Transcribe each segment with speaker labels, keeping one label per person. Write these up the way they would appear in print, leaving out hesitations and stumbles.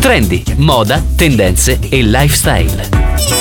Speaker 1: Trendi, moda, tendenze e lifestyle.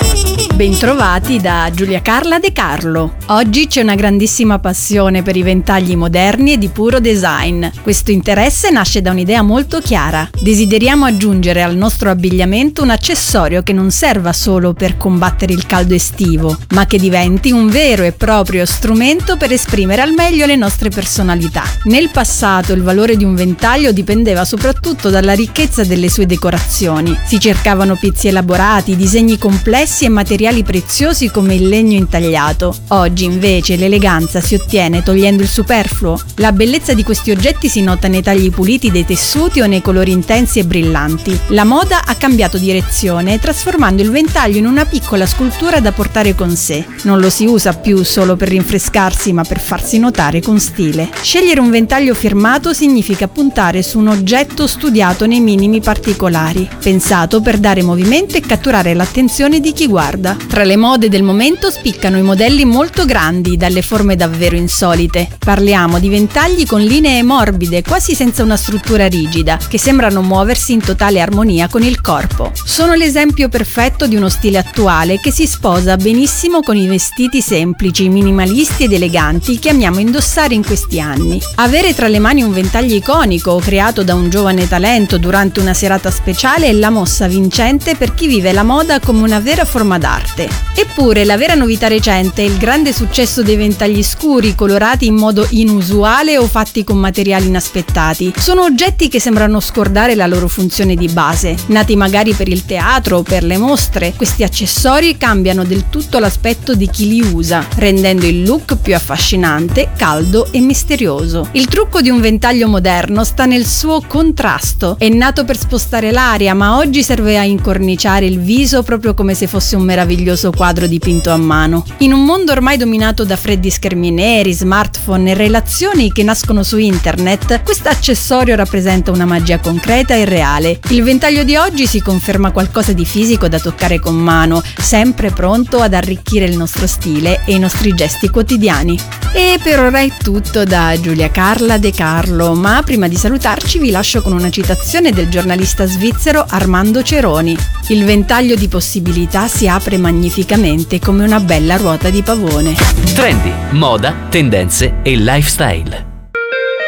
Speaker 2: Bentrovati da Giulia Carla De Carlo. Oggi c'è una grandissima passione per i ventagli moderni e di puro design. Questo interesse nasce da un'idea molto chiara. Desideriamo aggiungere al nostro abbigliamento un accessorio che non serva solo per combattere il caldo estivo, ma che diventi un vero e proprio strumento per esprimere al meglio le nostre personalità. Nel passato il valore di un ventaglio dipendeva soprattutto dalla ricchezza delle sue decorazioni. Si cercavano pezzi elaborati, disegni complessi e materiali preziosi come il legno intagliato. Oggi invece l'eleganza si ottiene togliendo il superfluo. La bellezza di questi oggetti si nota nei tagli puliti dei tessuti o nei colori intensi e brillanti. La moda ha cambiato direzione, trasformando il ventaglio in una piccola scultura da portare con sé. Non lo si usa più solo per rinfrescarsi, ma per farsi notare con stile. Scegliere un ventaglio firmato significa puntare su un oggetto studiato nei minimi particolari, pensato per dare movimento e catturare l'attenzione di chi guarda. Tra le mode del momento spiccano i modelli molto grandi, dalle forme davvero insolite. Parliamo di ventagli con linee morbide, quasi senza una struttura rigida, che sembrano muoversi in totale armonia con il corpo. Sono l'esempio perfetto di uno stile attuale che si sposa benissimo con i vestiti semplici, minimalisti ed eleganti che amiamo indossare in questi anni. Avere tra le mani un ventaglio iconico creato da un giovane talento durante una serata speciale è la mossa vincente per chi vive la moda come una vera forma d'arte. Eppure la vera novità recente è il grande successo dei ventagli scuri, colorati in modo inusuale o fatti con materiali inaspettati. Sono oggetti che sembrano scordare la loro funzione di base. Nati magari per il teatro o per le mostre, questi accessori cambiano del tutto l'aspetto di chi li usa, rendendo il look più affascinante, caldo e misterioso. Il trucco di un ventaglio moderno sta nel suo contrasto. È nato per spostare l'aria, ma oggi serve a incorniciare il viso proprio come se fosse un meraviglioso quadro dipinto a mano. In un mondo ormai dominato da freddi schermi neri, smartphone e relazioni che nascono su internet, questo accessorio rappresenta una magia concreta e reale. Il ventaglio di oggi si conferma qualcosa di fisico da toccare con mano, sempre pronto ad arricchire il nostro stile e i nostri gesti quotidiani. E per ora è tutto da Giulia Carla De Carlo, ma prima di salutarci vi lascio con una citazione del giornalista svizzero Armando Ceroni. Il ventaglio di possibilità si apre magnificamente come una bella ruota di pavone.
Speaker 1: Trendi, moda, tendenze e lifestyle.